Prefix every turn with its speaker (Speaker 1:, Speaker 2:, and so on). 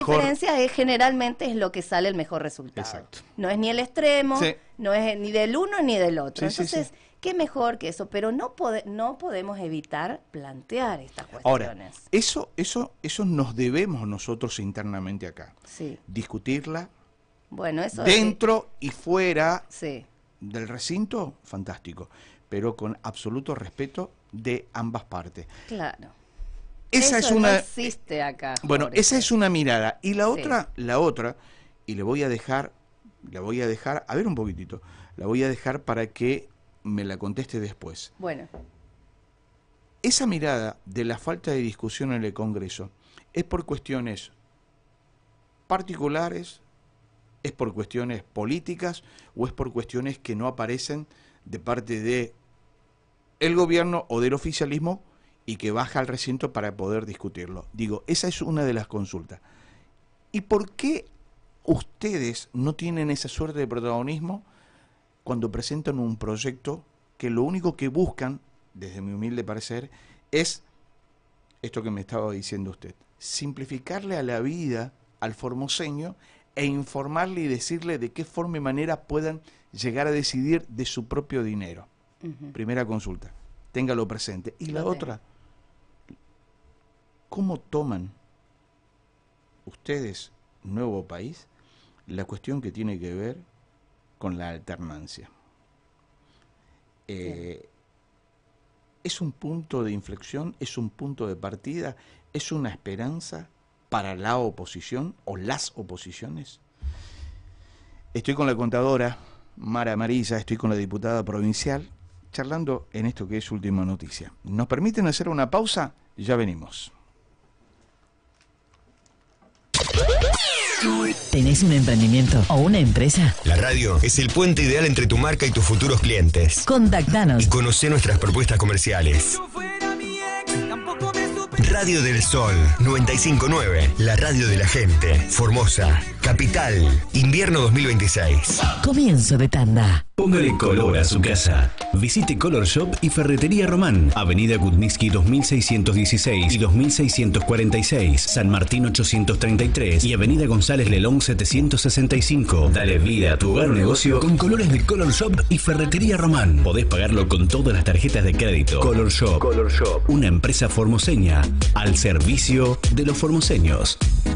Speaker 1: diferencia es generalmente es lo que sale el mejor resultado.
Speaker 2: Exacto.
Speaker 1: No es ni el extremo,
Speaker 2: Sí.
Speaker 1: no es ni del uno ni del otro.
Speaker 2: Sí, sí,
Speaker 1: Entonces,
Speaker 2: sí.
Speaker 1: qué mejor que eso, pero no podemos evitar plantear estas
Speaker 2: Ahora,
Speaker 1: cuestiones.
Speaker 2: eso nos debemos nosotros internamente acá.
Speaker 1: Sí.
Speaker 2: Discutirla
Speaker 1: Bueno, eso
Speaker 2: dentro y fuera
Speaker 1: sí.
Speaker 2: del recinto, fantástico, pero con absoluto respeto de ambas partes.
Speaker 1: Claro.
Speaker 2: Esa
Speaker 1: eso
Speaker 2: es una
Speaker 1: no existe acá.
Speaker 2: Bueno,
Speaker 1: Jorge.
Speaker 2: esa es una mirada. Y la
Speaker 1: Sí.
Speaker 2: otra, y le voy a dejar, a ver un poquitito, la voy a dejar para que me la conteste después.
Speaker 1: Bueno,
Speaker 2: Esa mirada de la falta de discusión en el Congreso es por cuestiones particulares, es por cuestiones políticas o es por cuestiones que no aparecen de parte de el gobierno o del oficialismo y que baja al recinto para poder discutirlo. Digo, esa es una de las consultas. ¿Y por qué ustedes no tienen esa suerte de protagonismo cuando presentan un proyecto que lo único que buscan, desde mi humilde parecer, es esto que me estaba diciendo usted, simplificarle a la vida al formoseño e informarle y decirle de qué forma y manera puedan llegar a decidir de su propio dinero? Primera consulta, téngalo presente. Y la otra, ¿cómo toman ustedes, Nuevo País, la cuestión que tiene que ver con la alternancia? ¿Es un punto de inflexión? ¿Es un punto de partida? ¿Es una esperanza para la oposición o las oposiciones? Estoy con la contadora Mara Amarilla, estoy con la diputada provincial, charlando en esto que es Última Noticia. ¿Nos permiten hacer una pausa? Ya venimos.
Speaker 3: ¿Tenés un emprendimiento o una empresa?
Speaker 4: La radio es el puente ideal entre tu marca y tus futuros clientes.
Speaker 3: Contactanos.
Speaker 4: Y conocé nuestras propuestas comerciales. Radio del Sol 95.9, la radio de la gente. Formosa, Capital, invierno 2026.
Speaker 3: Comienzo de tanda.
Speaker 5: Póngale color a su casa. Visite Color Shop y Ferretería Román, Avenida Kutnitsky 2616 y 2646, San Martín 833 y Avenida González Lelón 765. Dale vida a tu hogar o negocio con colores de Color Shop y Ferretería Román. Podés pagarlo con todas las tarjetas de crédito. Color Shop, una empresa formoseña al servicio de los formoseños.